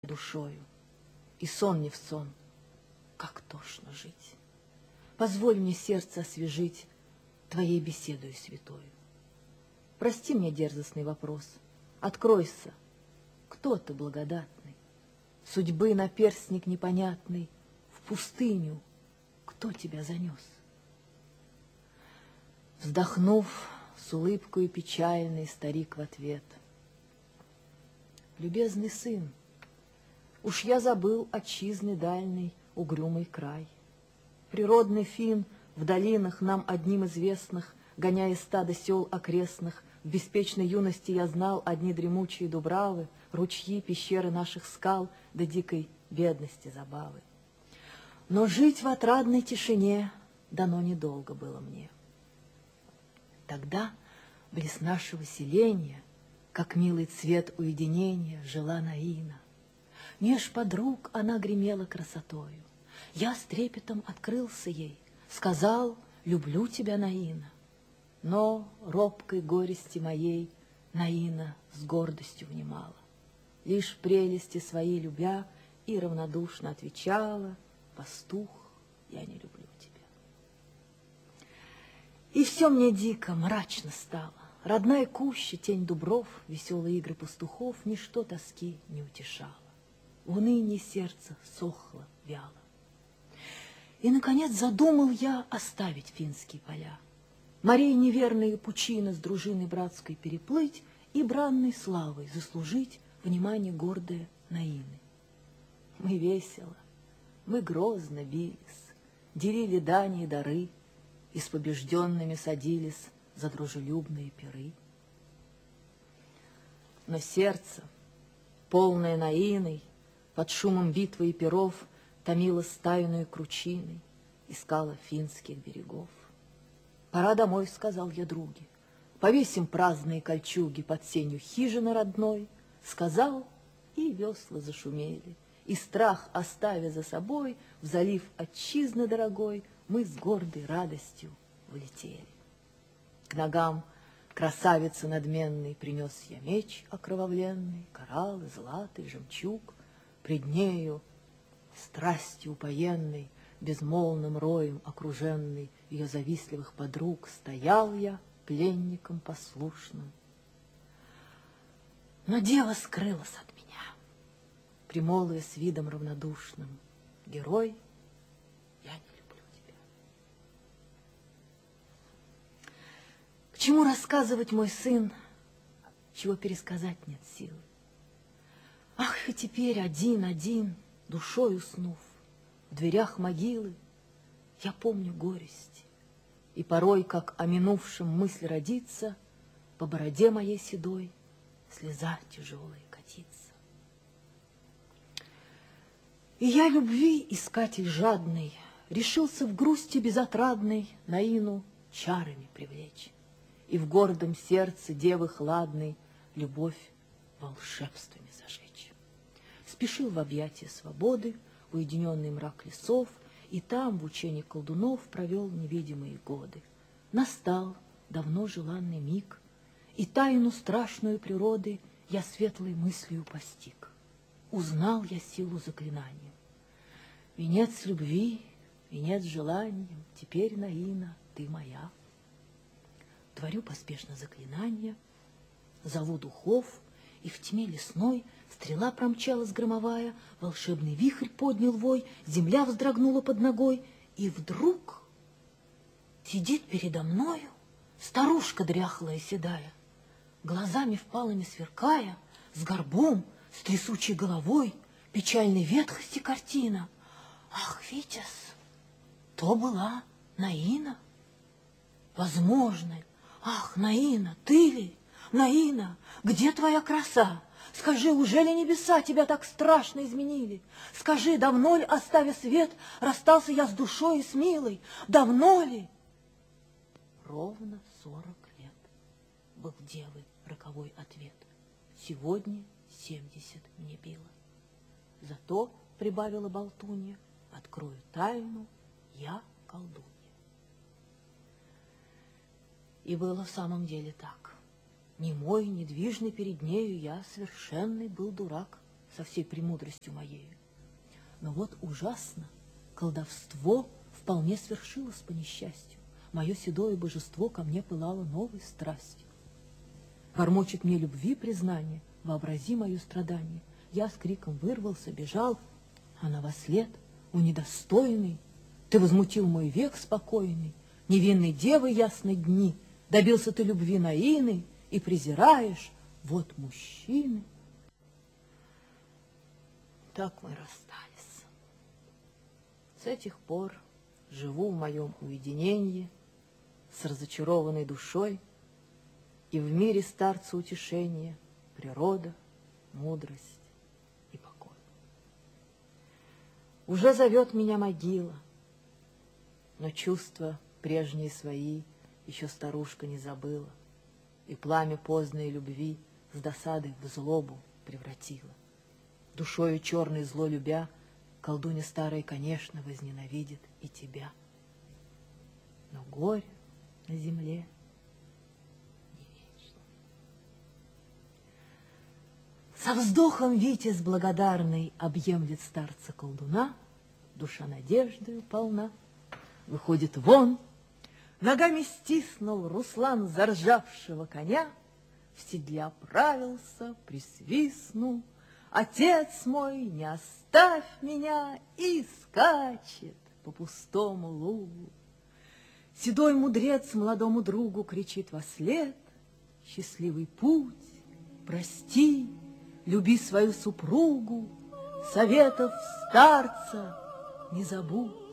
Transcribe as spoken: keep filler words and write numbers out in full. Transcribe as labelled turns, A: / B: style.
A: душою, и сон не в сон, как тошно жить. Позволь мне сердце освежить твоей беседою святою. Прости мне дерзостный вопрос, откройся, кто ты благодатный, судьбы наперстник непонятный, в пустыню кто тебя занес? Вздохнув, с улыбкою печальной старик в ответ: любезный сын, уж я забыл отчизны дальний угрюмый край. Природный Фин в долинах нам одним известных, гоняя стадо сел окрестных, в беспечной юности я знал одни дремучие дубравы, ручьи, пещеры наших скал, до дикой бедности забавы. Но жить в отрадной тишине дано недолго было мне. Тогда, близ нашего селения, как милый цвет уединения, жила Наина. Меж подруг она гремела красотою. Я с трепетом открылся ей, сказал: люблю тебя, Наина. Но робкой горести моей Наина с гордостью внимала. Лишь прелести свои любя и равнодушно отвечала: пастух, я не люблю тебя. И все мне дико, мрачно стало. Родная куща, тень дубров, веселые игры пастухов, ничто тоски не утешало. В унынии сердце сохло вяло. И, наконец, задумал я оставить финские поля, морей неверные пучины с дружиной братской переплыть и бранной славой заслужить внимание гордое Наины. Мы весело, мы грозно бились, делили дани и дары, и с побежденными садились за дружелюбные пиры. Но сердце, полное Наиной, под шумом битвы и перов, томилось тайную кручиной, искала финских берегов. Пора домой, сказал я друге, повесим праздные кольчуги под сенью хижины родной. Сказал, и весла зашумели, и страх оставя за собой, в залив отчизны дорогой, мы с гордой радостью влетели. К ногам красавицы надменной принес я меч окровавленный, кораллы, златый, жемчуг. Пред нею, страстью упоенной, безмолвным роем окруженный ее завистливых подруг, стоял я пленником послушным. Но дева скрылась от меня, примолвя с видом равнодушным: герой, я не люблю тебя. К чему рассказывать, мой сын, чего пересказать нет силы? Ах, и теперь один-один, душой уснув, в дверях могилы, я помню горести, и порой, как о минувшем мысль родится, по бороде моей седой слеза тяжелая катится. И я любви, искатель жадный, решился в грусти безотрадной Наину чарами привлечь, и в гордом сердце девы хладной любовь волшебствами зажечь. Спешил в объятия свободы, уединенный мрак лесов, и там, в учении колдунов, провел невидимые годы. Настал давно желанный миг, и тайну страшную природы я светлой мыслью постиг. Узнал я силу заклинания. Венец любви, венец желанием, теперь, Наина, ты моя. Творю поспешно заклинания, зову духов, и в тьме лесной стрела промчалась громовая, волшебный вихрь поднял вой, земля вздрогнула под ногой, и вдруг сидит передо мною старушка дряхлая седая, глазами впалыми сверкая, с горбом, с трясучей головой, печальной ветхости картина. Ах, Витязь, то была Наина. Возможно, ах, Наина, ты ли? Наина, где твоя краса? Скажи, ужели небеса тебя так страшно изменили? Скажи, давно ли, оставя свет, расстался я с душой и с милой? Давно ли? Ровно сорок лет, был девы роковой ответ. Сегодня семьдесят мне било. Зато, прибавила болтунья, открою тайну, я колдунья. И было в самом деле так. Немой, недвижный перед нею, я совершенный был дурак. со всей премудростью моей. Но вот ужасно, колдовство вполне свершилось по несчастью. Мое седое божество ко мне пылало новой страстью. Бормочет мне любви признание, вообрази мое страдание. Я с криком вырвался, бежал, она вослед, о недостойный, ты возмутил мой век спокойный, невинной девы ясны дни, добился ты любви наины и презираешь, вот мужчины. Так мы расстались. С этих пор живу в моем уединении с разочарованной душой, и в мире старца утешение, природа, мудрость и покой. Уже зовет меня могила, но чувства прежние свои еще старушка не забыла, и пламя поздной любви с досадой в злобу превратила. Душою черной зло любя, колдунья старая, конечно, возненавидит и тебя. Но горе на земле не вечно. Со вздохом Витязь благодарный объемлет старца колдуна, душа надеждою полна. Выходит вон, ногами стиснул Руслан заржавшего коня, в седле оправился, присвистнул. Отец мой, не оставь меня, и скачет по пустому лугу. Седой мудрец молодому другу кричит вослед: счастливый путь, прости, люби свою супругу, советов старца не забудь.